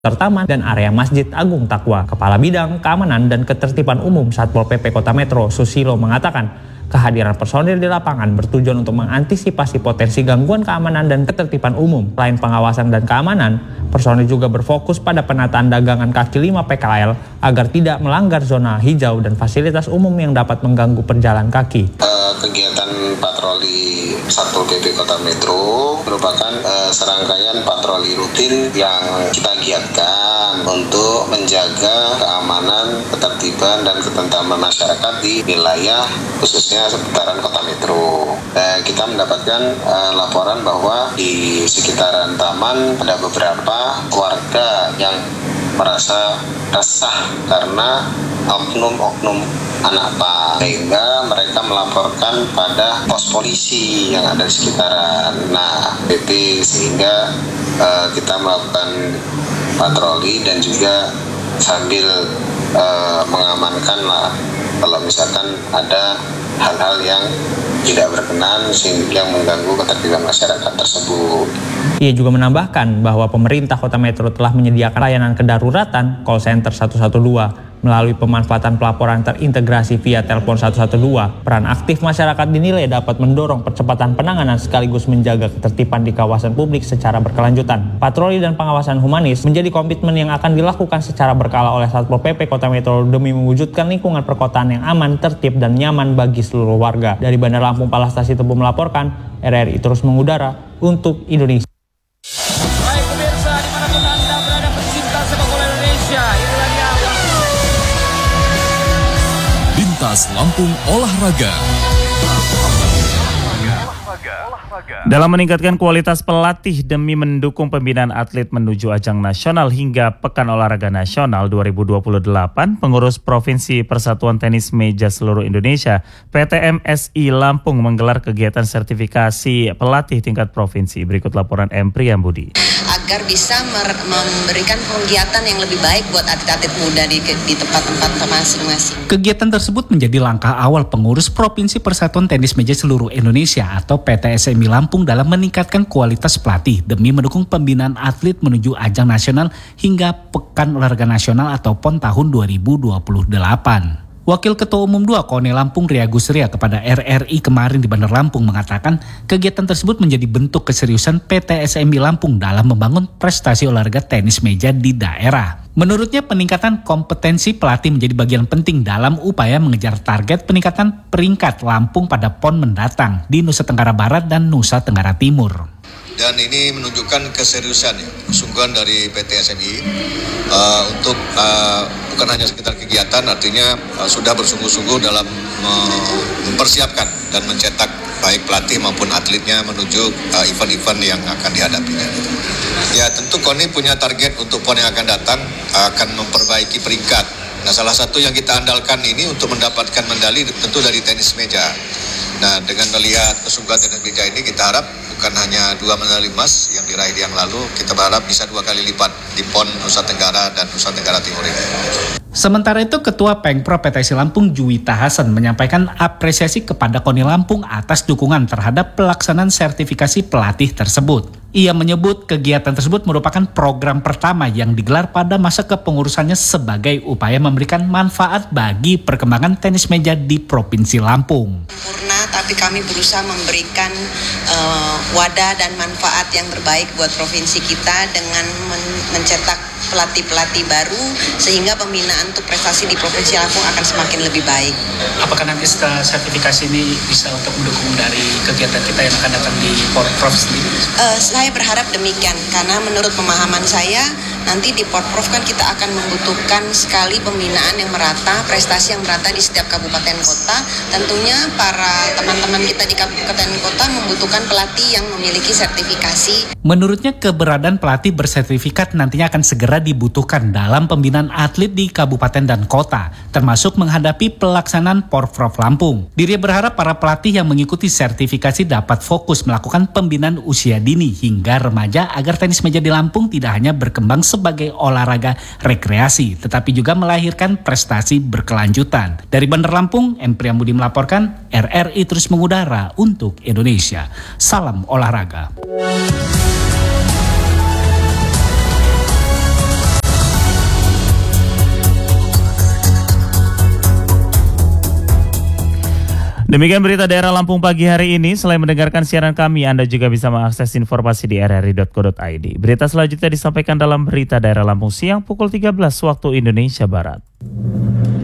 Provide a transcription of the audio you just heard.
Taman dan area Masjid Agung Taqwa. Kepala Bidang Keamanan dan Ketertiban Umum Satpol PP Kota Metro, Susilo, mengatakan kehadiran personil di lapangan bertujuan untuk mengantisipasi potensi gangguan keamanan dan ketertiban umum. Selain pengawasan dan keamanan, personil juga berfokus pada penataan dagangan kaki lima PKL agar tidak melanggar zona hijau dan fasilitas umum yang dapat mengganggu perjalan kaki. Kegiatan patroli Satpol PP Kota Metro merupakan serangkaian patroli rutin yang kita giatkan untuk menjaga keamanan, ketertiban, dan ketentraman masyarakat di wilayah khususnya seputaran Kota Metro. Kita mendapatkan laporan bahwa di sekitaran taman ada beberapa warga yang merasa resah karena oknum-oknum anak PA, sehingga mereka melaporkan pada pos polisi yang ada di sekitaran PP, sehingga kita melakukan patroli dan juga sambil mengamankan lah kalau misalkan ada hal-hal yang tidak berkenan sehingga mengganggu ketertiban masyarakat tersebut. Ia juga menambahkan bahwa pemerintah Kota Metro telah menyediakan layanan kedaruratan call center 112 melalui pemanfaatan pelaporan terintegrasi via telepon 112. Peran aktif masyarakat dinilai dapat mendorong percepatan penanganan sekaligus menjaga ketertiban di kawasan publik secara berkelanjutan. Patroli dan pengawasan humanis menjadi komitmen yang akan dilakukan secara berkala oleh Satpol PP Kota Metro demi mewujudkan lingkungan perkotaan yang aman, tertib, dan nyaman bagi seluruh warga. Dari Bandar Lampung, Palastasi Tebu melaporkan, RRI terus mengudara untuk Indonesia. Baik pemirsa, dimanapun Anda berada pecinta sepak bola Indonesia, inilah dia Lintas Lampung Olahraga. Dalam meningkatkan kualitas pelatih demi mendukung pembinaan atlet menuju ajang nasional hingga Pekan Olahraga Nasional 2028, pengurus Provinsi Persatuan Tenis Meja Seluruh Indonesia PTMSI Lampung menggelar kegiatan sertifikasi pelatih tingkat provinsi. Berikut laporan M. Priyambudi. Agar bisa memberikan kegiatan yang lebih baik buat atlet-atlet muda di tempat-tempat masing-masing. Kegiatan tersebut menjadi langkah awal pengurus Provinsi Persatuan Tenis Meja Seluruh Indonesia atau PTSMI Lampung dalam meningkatkan kualitas pelatih demi mendukung pembinaan atlet menuju ajang nasional hingga Pekan Olahraga Nasional atau PON tahun 2028. Wakil Ketua Umum 2 KONI Lampung Ria Gusria kepada RRI kemarin di Bandar Lampung mengatakan kegiatan tersebut menjadi bentuk keseriusan PTSMI Lampung dalam membangun prestasi olahraga tenis meja di daerah. Menurutnya peningkatan kompetensi pelatih menjadi bagian penting dalam upaya mengejar target peningkatan peringkat Lampung pada PON mendatang di Nusa Tenggara Barat dan Nusa Tenggara Timur. Dan ini menunjukkan keseriusan, kesungguhan dari PTSMI untuk bukan hanya sekedar kegiatan, artinya sudah bersungguh-sungguh dalam mempersiapkan dan mencetak baik pelatih maupun atletnya menuju event-event yang akan dihadapinya. Ya tentu KONI punya target untuk PON yang akan datang, akan memperbaiki peringkat. Nah salah satu yang kita andalkan ini untuk mendapatkan medali tentu dari tenis meja. Nah dengan melihat kesungguhan tenis meja ini kita harap bukan hanya 2 medali emas yang diraih yang lalu, kita berharap bisa 2 kali lipat di PON Nusa Tenggara dan Nusa Tenggara Timur ini. Sementara itu Ketua Pengpro PTSI Lampung Juwita Hasan menyampaikan apresiasi kepada KONI Lampung atas dukungan terhadap pelaksanaan sertifikasi pelatih tersebut. Ia menyebut kegiatan tersebut merupakan program pertama yang digelar pada masa kepengurusannya sebagai upaya memberikan manfaat bagi perkembangan tenis meja di Provinsi Lampung. Sempurna, tapi kami berusaha memberikan wadah dan manfaat yang terbaik buat provinsi kita dengan mencetak pelatih-pelatih baru sehingga pembinaan untuk prestasi di Provinsi Lampung akan semakin lebih baik. Apakah nanti setelah sertifikasi ini bisa untuk mendukung dari kegiatan kita yang akan datang di Porprov sendiri? Saya berharap demikian karena menurut pemahaman saya nanti di Porprov kan kita akan membutuhkan sekali pembinaan yang merata, prestasi yang merata di setiap kabupaten kota. Tentunya para teman-teman kita di kabupaten kota membutuhkan pelatih yang memiliki sertifikasi. Menurutnya keberadaan pelatih bersertifikat nantinya akan segera dibutuhkan dalam pembinaan atlet di kabupaten dan kota, termasuk menghadapi pelaksanaan Porprov Lampung. Dirinya berharap para pelatih yang mengikuti sertifikasi dapat fokus melakukan pembinaan usia dini hingga remaja agar tenis meja di Lampung tidak hanya berkembang sebagai olahraga rekreasi, tetapi juga melahirkan prestasi berkelanjutan. Dari Bandar Lampung, M. Priyambudi melaporkan, RRI terus mengudara untuk Indonesia. Salam olahraga. Demikian berita daerah Lampung pagi hari ini. Selain mendengarkan siaran kami, Anda juga bisa mengakses informasi di rri.co.id. Berita selanjutnya disampaikan dalam berita daerah Lampung siang pukul 13 waktu Indonesia Barat.